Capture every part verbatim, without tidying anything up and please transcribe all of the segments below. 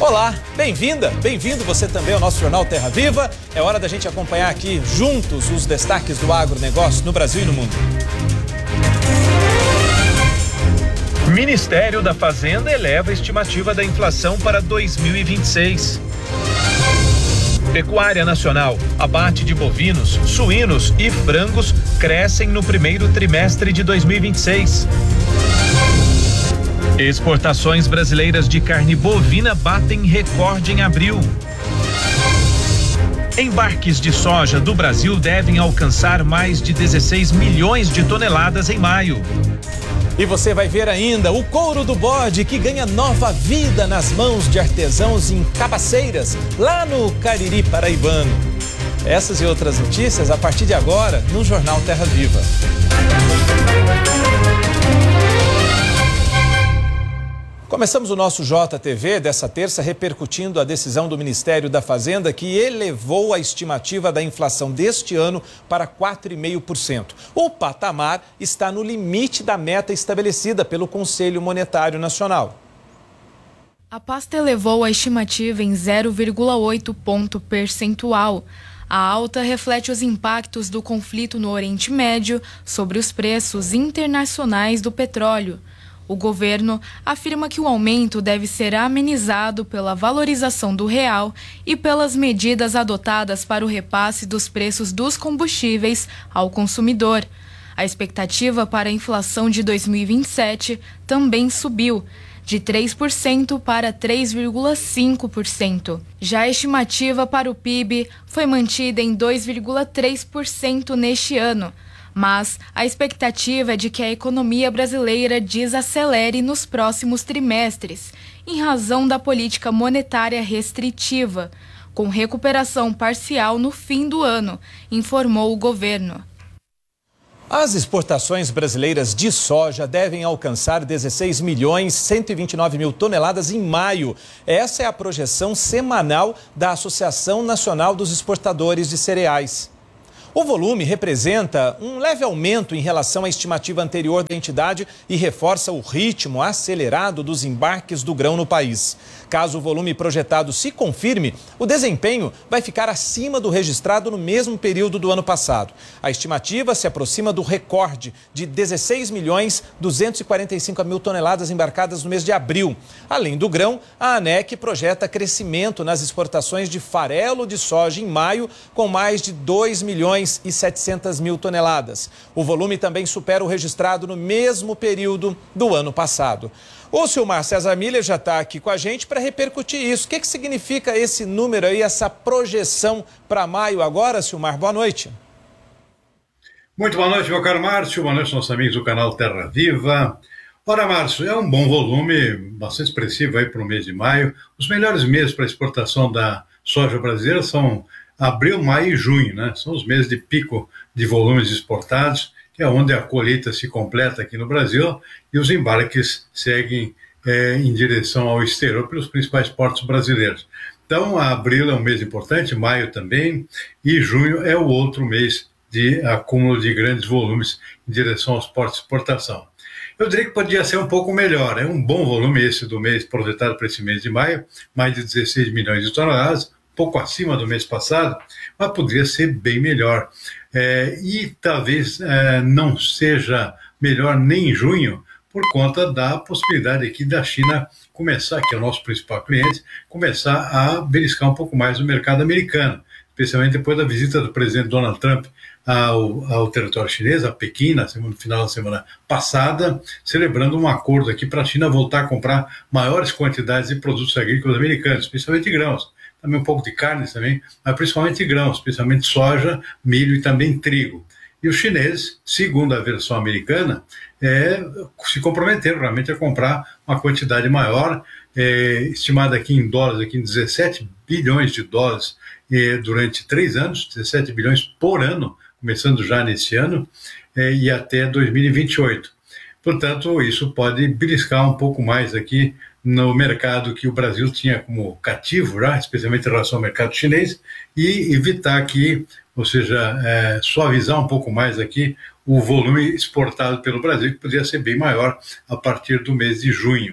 Olá, bem-vinda, bem-vindo você também ao nosso Jornal Terra Viva. É hora da gente acompanhar aqui juntos os destaques do agronegócio no Brasil e no mundo. Ministério da Fazenda eleva a estimativa da inflação para dois mil e vinte e seis. Pecuária nacional, abate de bovinos, suínos e frangos crescem no primeiro trimestre de dois mil e vinte e seis. Exportações brasileiras de carne bovina batem recorde em abril. Embarques de soja do Brasil devem alcançar mais de dezesseis milhões de toneladas em maio. E você vai ver ainda o couro do bode que ganha nova vida nas mãos de artesãos em Cabaceiras, lá no Cariri paraibano. Essas e outras notícias a partir de agora no Jornal Terra Viva. Começamos o nosso J T V dessa terça repercutindo a decisão do Ministério da Fazenda que elevou a estimativa da inflação deste ano para quatro vírgula cinco por cento. O patamar está no limite da meta estabelecida pelo Conselho Monetário Nacional. A pasta elevou a estimativa em zero vírgula oito ponto percentual. A alta reflete os impactos do conflito no Oriente Médio sobre os preços internacionais do petróleo. O governo afirma que o aumento deve ser amenizado pela valorização do real e pelas medidas adotadas para o repasse dos preços dos combustíveis ao consumidor. A expectativa para a inflação de dois mil e vinte e sete também subiu, de três por cento para três vírgula cinco por cento. Já a estimativa para o P I B foi mantida em dois vírgula três por cento neste ano. Mas a expectativa é de que a economia brasileira desacelere nos próximos trimestres, em razão da política monetária restritiva, com recuperação parcial no fim do ano, informou o governo. As exportações brasileiras de soja devem alcançar dezesseis milhões cento e vinte e nove mil toneladas em maio. Essa é a projeção semanal da Associação Nacional dos Exportadores de Cereais. O volume representa um leve aumento em relação à estimativa anterior da entidade e reforça o ritmo acelerado dos embarques do grão no país. Caso o volume projetado se confirme, o desempenho vai ficar acima do registrado no mesmo período do ano passado. A estimativa se aproxima do recorde de dezesseis milhões duzentos e quarenta e cinco mil toneladas embarcadas no mês de abril. Além do grão, a ANEC projeta crescimento nas exportações de farelo de soja em maio, com mais de dois milhões e setecentas mil toneladas. O volume também supera o registrado no mesmo período do ano passado. O Silmar César Miller já está aqui com a gente para repercutir isso. O que, que significa esse número aí, essa projeção para maio agora, Silmar? Boa noite. Muito boa noite, meu caro Márcio. Boa noite, nossos amigos do canal Terra Viva. Ora, Márcio, é um bom volume, bastante expressivo aí para o mês de maio. Os melhores meses para exportação da soja brasileira são abril, maio e junho, né? São os meses de pico de volumes exportados, que é onde a colheita se completa aqui no Brasil e os embarques seguem é, em direção ao exterior pelos principais portos brasileiros. Então, abril é um mês importante, maio também, e junho é o outro mês de acúmulo de grandes volumes em direção aos portos de exportação. Eu diria que podia ser um pouco melhor, é um bom volume esse do mês projetado para esse mês de maio, mais de dezesseis milhões de toneladas, pouco acima do mês passado, mas poderia ser bem melhor. É, e talvez é, não seja melhor nem em junho, por conta da possibilidade aqui da China começar, que é o nosso principal cliente, começar a beliscar um pouco mais o mercado americano, especialmente depois da visita do presidente Donald Trump ao, ao território chinês, a Pequim, no final da semana passada, celebrando um acordo aqui para a China voltar a comprar maiores quantidades de produtos agrícolas americanos, especialmente grãos. Também um pouco de carnes também, mas principalmente grãos, especialmente soja, milho e também trigo. E os chineses, segundo a versão americana, é, se comprometeram realmente a comprar uma quantidade maior, é, estimada aqui em dólares, aqui em dezessete bilhões de dólares é, durante três anos, dezessete bilhões por ano, começando já nesse ano, é, e até dois mil e vinte e oito. Portanto, isso pode beliscar um pouco mais aqui no mercado que o Brasil tinha como cativo, já, especialmente em relação ao mercado chinês, e evitar aqui, ou seja, é, suavizar um pouco mais aqui o volume exportado pelo Brasil, que poderia ser bem maior a partir do mês de junho.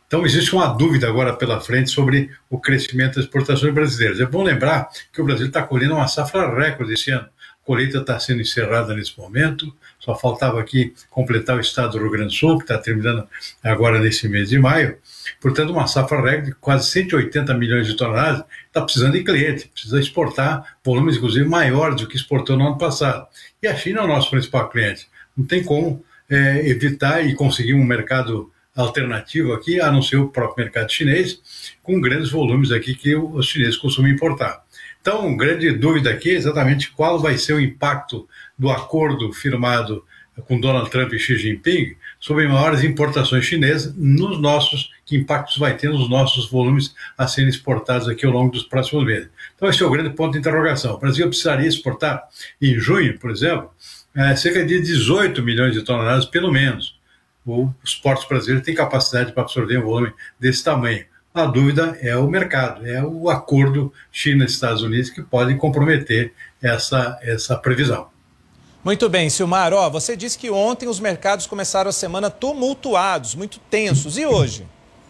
Então, existe uma dúvida agora pela frente sobre o crescimento das exportações brasileiras. É bom lembrar que o Brasil está colhendo uma safra recorde esse ano. A colheita está sendo encerrada nesse momento, só faltava aqui completar o estado do Rio Grande do Sul, que está terminando agora nesse mês de maio. Portanto, uma safra recorde de quase cento e oitenta milhões de toneladas, está precisando de cliente, precisa exportar volumes, inclusive, maiores do que exportou no ano passado. E a China é o nosso principal cliente. Não tem como é, evitar e conseguir um mercado alternativo aqui, a não ser o próprio mercado chinês, com grandes volumes aqui que os chineses costumam importar. Então, grande dúvida aqui é exatamente qual vai ser o impacto do acordo firmado com Donald Trump e Xi Jinping sobre maiores importações chinesas nos nossos, que impactos vai ter nos nossos volumes a serem exportados aqui ao longo dos próximos meses. Então, esse é o grande ponto de interrogação. O Brasil precisaria exportar, em junho, por exemplo, é, cerca de dezoito milhões de toneladas, pelo menos. Os portos brasileiros têm capacidade para absorver um volume desse tamanho. A dúvida é o mercado, é o acordo China-Estados Unidos que pode comprometer essa, essa previsão. Muito bem, Silmar, ó, você disse que ontem os mercados começaram a semana tumultuados, muito tensos. E hoje?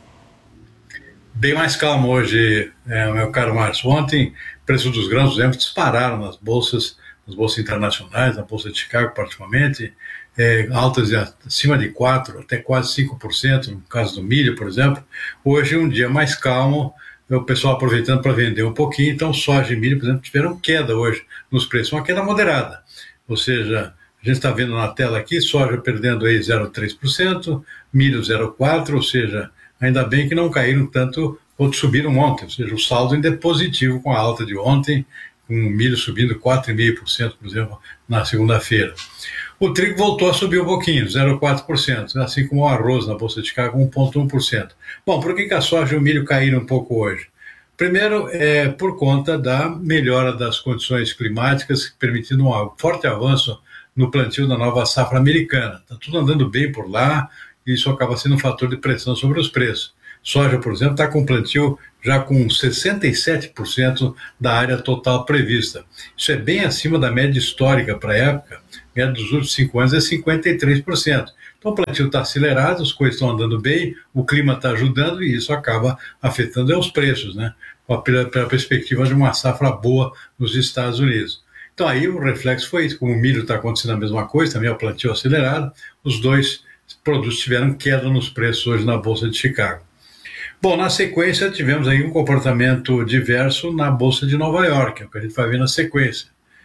Bem mais calmo hoje, é, meu caro Márcio. Ontem, o preço dos grãos, por exemplo, dispararam nas bolsas, nas bolsas internacionais, na Bolsa de Chicago particularmente, é, altas de acima de quatro por cento, até quase cinco por cento, no caso do milho, por exemplo. Hoje, um dia mais calmo, o pessoal aproveitando para vender um pouquinho, então soja e milho, por exemplo, tiveram queda hoje nos preços, uma queda moderada. Ou seja, a gente está vendo na tela aqui, soja perdendo aí zero vírgula três por cento, milho zero vírgula quatro por cento, ou seja, ainda bem que não caíram tanto quanto subiram ontem, ou seja, o saldo ainda é positivo com a alta de ontem, com o milho subindo quatro vírgula cinco por cento, por exemplo, na segunda-feira. O trigo voltou a subir um pouquinho, zero vírgula quatro por cento, assim como o arroz na Bolsa de Chicago, um vírgula um por cento. Bom, por que, que a soja e o milho caíram um pouco hoje? Primeiro, é por conta da melhora das condições climáticas, permitindo um forte avanço no plantio da nova safra americana. Está tudo andando bem por lá, e isso acaba sendo um fator de pressão sobre os preços. Soja, por exemplo, está com plantio já com sessenta e sete por cento da área total prevista. Isso é bem acima da média histórica para a época. A média dos últimos cinco anos é cinquenta e três por cento. Então o plantio está acelerado, as coisas estão andando bem, o clima está ajudando e isso acaba afetando os preços, né? Pela, pela perspectiva de uma safra boa nos Estados Unidos. Então aí o reflexo foi isso, como o milho está acontecendo a mesma coisa, também é o plantio acelerado, os dois produtos tiveram queda nos preços hoje na Bolsa de Chicago. Bom, na sequência tivemos aí um comportamento diverso na Bolsa de Nova York, é o que a gente vai ver na sequência.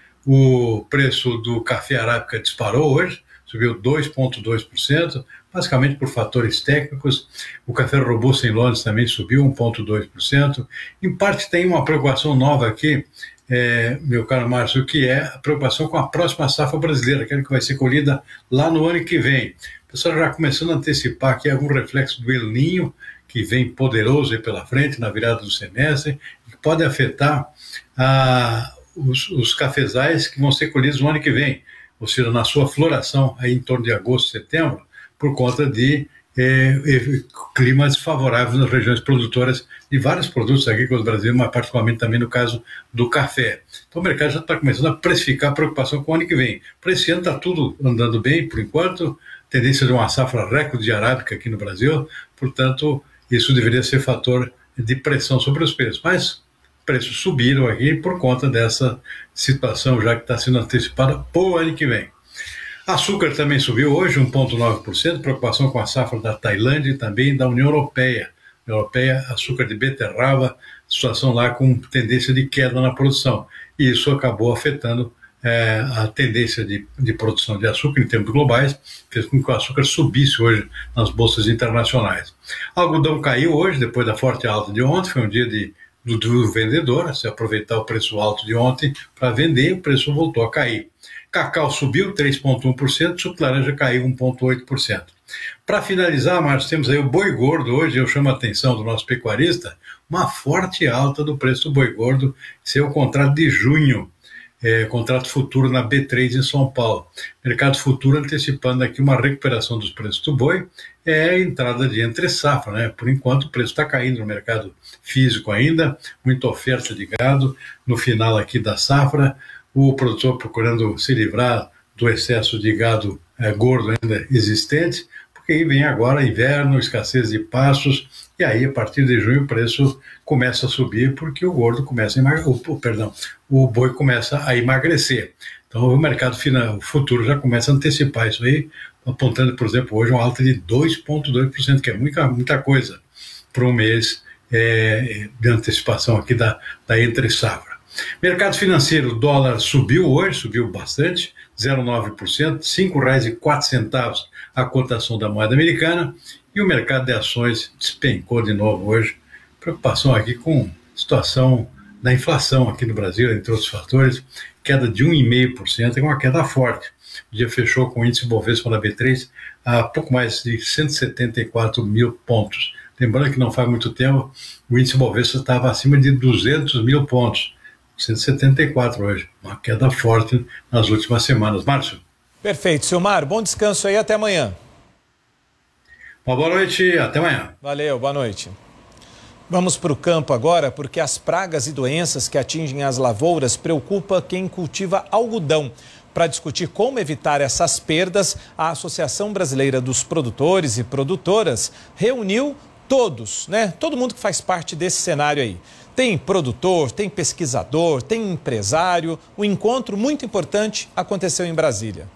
O preço do café arábica disparou hoje, subiu dois vírgula dois por cento, basicamente por fatores técnicos. O café robusto em Londres também subiu um vírgula dois por cento. Em parte tem uma preocupação nova aqui, é, meu caro Márcio, que é a preocupação com a próxima safra brasileira, aquela que vai ser colhida lá no ano que vem. O pessoal já começando a antecipar aqui algum reflexo do El Niño, que vem poderoso aí pela frente, na virada do semestre, que pode afetar a, os, os cafezais que vão ser colhidos no ano que vem, ou seja, na sua floração aí em torno de agosto, setembro, por conta de é, climas favoráveis nas regiões produtoras de vários produtos agrícolas brasileiros, mas particularmente também no caso do café. Então o mercado já está começando a precificar a preocupação com o ano que vem. Para esse ano está tudo andando bem, por enquanto, tendência de uma safra recorde de arábica aqui no Brasil, portanto, isso deveria ser fator de pressão sobre os preços, mas preços subiram aqui por conta dessa situação já que está sendo antecipada para o ano que vem. Açúcar também subiu hoje, um vírgula nove por cento, preocupação com a safra da Tailândia e também da União Europeia. União Europeia, açúcar de beterraba, situação lá com tendência de queda na produção. E isso acabou afetando é, a tendência de, de produção de açúcar em termos globais, fez com que o açúcar subisse hoje nas bolsas internacionais. O algodão caiu hoje, depois da forte alta de ontem, foi um dia de do, do vendedor, se aproveitar o preço alto de ontem para vender, o preço voltou a cair. Cacau subiu três vírgula um por cento, suco de laranja caiu um vírgula oito por cento. Para finalizar, Márcio, temos aí o boi gordo hoje, eu chamo a atenção do nosso pecuarista, uma forte alta do preço do boi gordo, esse é o contrato de junho, é, contrato futuro na B três em São Paulo. Mercado futuro antecipando aqui uma recuperação dos preços do boi, é a entrada de entre safra, né? Por enquanto o preço está caindo no mercado físico ainda, muita oferta de gado, no final aqui da safra, o produtor procurando se livrar do excesso de gado é, gordo ainda existente, porque aí vem agora inverno, escassez de pastos, e aí a partir de junho o preço começa a subir porque o gordo começa a emagrecer, o, perdão, o boi começa a emagrecer. Então o mercado final, o futuro já começa a antecipar isso aí, apontando, por exemplo, hoje uma alta de dois vírgula dois por cento, que é muita, muita coisa para um mês é, de antecipação aqui da, da entre-safra. Mercado financeiro, o dólar subiu hoje, subiu bastante, zero vírgula nove por cento, cinco reais e quatro centavos a cotação da moeda americana, e o mercado de ações despencou de novo hoje. Preocupação aqui com a situação da inflação aqui no Brasil, entre outros fatores, queda de um vírgula cinco por cento, é uma queda forte. O dia fechou com o índice Bovespa da B três a pouco mais de cento e setenta e quatro mil pontos. Lembrando que não faz muito tempo, o índice Bovespa estava acima de duzentos mil pontos. cento e setenta e quatro hoje, uma queda forte nas últimas semanas. Márcio? Perfeito, Silmar, bom descanso aí, até amanhã. Uma boa noite, até amanhã. Valeu, boa noite. Vamos para o campo agora, porque as pragas e doenças que atingem as lavouras preocupam quem cultiva algodão. Para discutir como evitar essas perdas, a Associação Brasileira dos Produtores e Produtoras reuniu todos, né? Todo mundo que faz parte desse cenário aí. Tem produtor, tem pesquisador, tem empresário. Um encontro muito importante aconteceu em Brasília.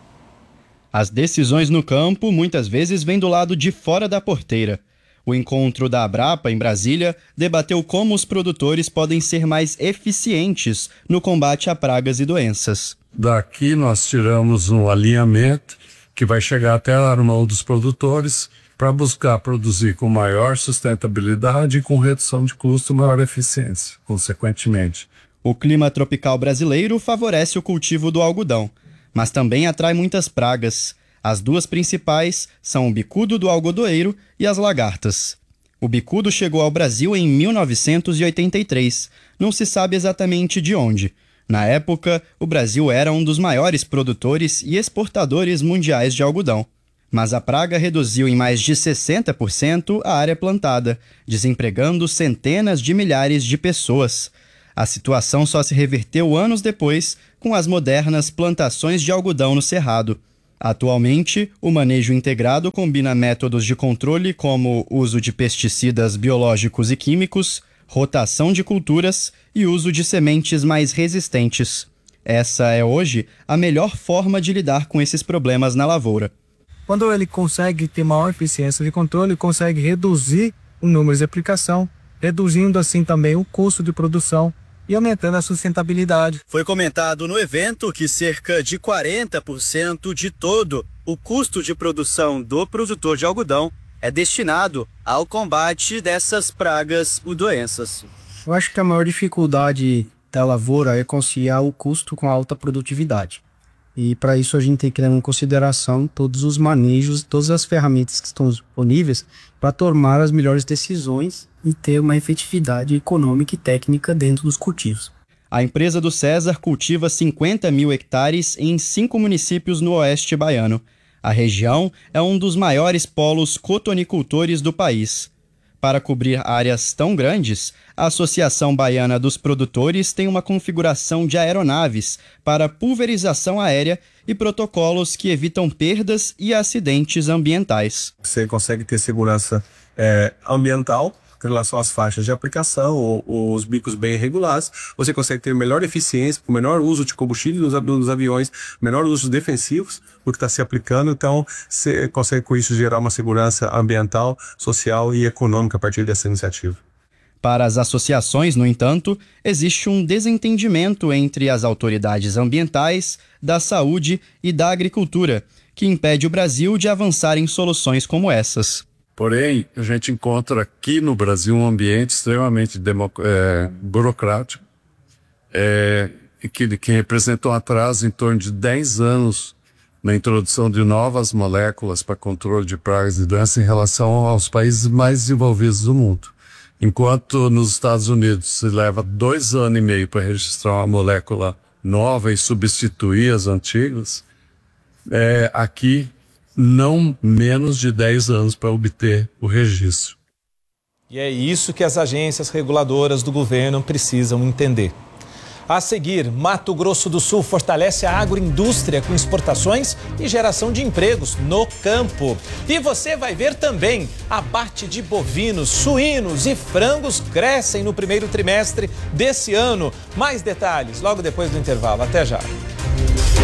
As decisões no campo muitas vezes vêm do lado de fora da porteira. O encontro da Abrapa, em Brasília, debateu como os produtores podem ser mais eficientes no combate a pragas e doenças. Daqui nós tiramos um alinhamento que vai chegar até a mão dos produtores para buscar produzir com maior sustentabilidade e com redução de custo e maior eficiência, consequentemente. O clima tropical brasileiro favorece o cultivo do algodão, mas também atrai muitas pragas. As duas principais são o bicudo do algodoeiro e as lagartas. O bicudo chegou ao Brasil em mil novecentos e oitenta e três. Não se sabe exatamente de onde. Na época, o Brasil era um dos maiores produtores e exportadores mundiais de algodão. Mas a praga reduziu em mais de sessenta por cento a área plantada, desempregando centenas de milhares de pessoas. A situação só se reverteu anos depois, com as modernas plantações de algodão no Cerrado. Atualmente, o manejo integrado combina métodos de controle como uso de pesticidas biológicos e químicos, rotação de culturas e uso de sementes mais resistentes. Essa é hoje a melhor forma de lidar com esses problemas na lavoura. Quando ele consegue ter maior eficiência de controle, ele consegue reduzir o número de aplicação, reduzindo assim também o custo de produção e aumentando a sustentabilidade. Foi comentado no evento que cerca de quarenta por cento de todo o custo de produção do produtor de algodão é destinado ao combate dessas pragas ou doenças. Eu acho que a maior dificuldade da lavoura é conciliar o custo com a alta produtividade. E para isso a gente tem que levar em consideração todos os manejos, todas as ferramentas que estão disponíveis para tomar as melhores decisões e ter uma efetividade econômica e técnica dentro dos cultivos. A empresa do César cultiva cinquenta mil hectares em cinco municípios no oeste baiano. A região é um dos maiores polos cotonicultores do país. Para cobrir áreas tão grandes, a Associação Baiana dos Produtores tem uma configuração de aeronaves para pulverização aérea e protocolos que evitam perdas e acidentes ambientais. Você consegue ter segurança é, ambiental em relação às faixas de aplicação ou, ou os bicos bem regulados. Você consegue ter melhor eficiência, o menor uso de combustível dos, dos aviões, menor uso defensivos, porque está se aplicando. Então, você consegue com isso gerar uma segurança ambiental, social e econômica a partir dessa iniciativa. Para as associações, no entanto, existe um desentendimento entre as autoridades ambientais, da saúde e da agricultura, que impede o Brasil de avançar em soluções como essas. Porém, a gente encontra aqui no Brasil um ambiente extremamente democ- é, burocrático, é, que, que representa um atraso em torno de dez anos na introdução de novas moléculas para controle de pragas e doenças em relação aos países mais desenvolvidos do mundo. Enquanto nos Estados Unidos se leva dois anos e meio para registrar uma molécula nova e substituir as antigas, é, aqui não menos de dez anos para obter o registro. E é isso que as agências reguladoras do governo precisam entender. A seguir, Mato Grosso do Sul fortalece a agroindústria com exportações e geração de empregos no campo. E você vai ver também, abate de bovinos, suínos e frangos crescem no primeiro trimestre desse ano. Mais detalhes logo depois do intervalo. Até já.